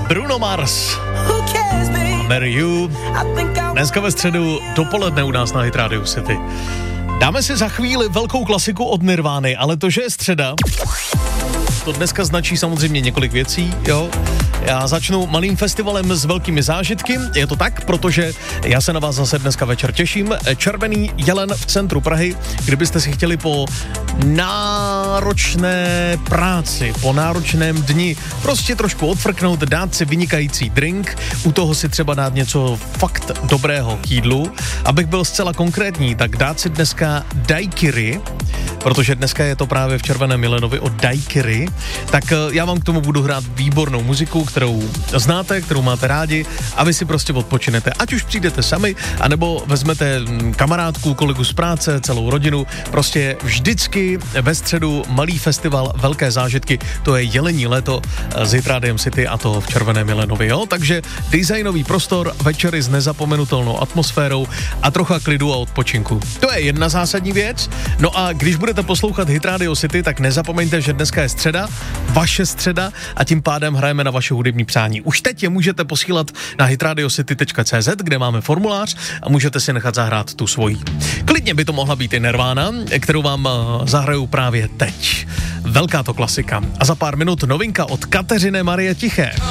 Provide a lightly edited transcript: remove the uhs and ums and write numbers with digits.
Bruno Mars. Mary You. Dneska ve středu dopoledne u nás na Hit Radio City. Dáme si za chvíli velkou klasiku od Nirvány, ale to, že je středa, to dneska značí samozřejmě několik věcí, jo. Já začnu malým festivalem s velkými zážitky, je to tak, protože já se na vás zase dneska večer těším. Červený jelen v centru Prahy, kdybyste si chtěli po náročné práci, po náročném dni prostě trošku odfrknout, dát si vynikající drink, u toho si třeba dát něco fakt dobrého k jídlu. Abych byl zcela konkrétní, tak dát si dneska daiquiri, protože dneska je to právě v Červeném jelenovi o daiquiri, tak já vám k tomu budu hrát výbornou muziku, kterou znáte, kterou máte rádi a vy si prostě odpočinete. Ať už přijdete sami, anebo vezmete kamarádku, kolegu z práce, celou rodinu. Prostě vždycky ve středu malý festival, velké zážitky, to je Jelení léto z Hit Radiem City a to v Červeném Jelenovi, jo? Takže designový prostor, večery s nezapomenutelnou atmosférou a trocha klidu a odpočinku. To je jedna zásadní věc. No a když budete poslouchat Hit Radio City, tak nezapomeňte, že dneska je středa, vaše středa a tím pádem hrajeme na vaše hudební přání. Už teď je můžete posílat na hitradiocity.cz, kde máme formulář a můžete si nechat zahrát tu svoji. Klidně by to mohla být i Nirvana, kterou vám zahraju právě teď. Velká to klasika. A za pár minut novinka od Kateřiny Marie Tiché.